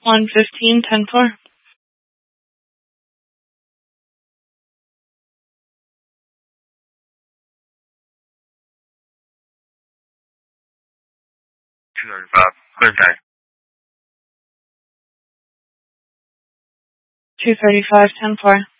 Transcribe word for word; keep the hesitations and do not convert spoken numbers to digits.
one fifteen, ten four. two thirty-five. Clear day. two thirty-five, ten four.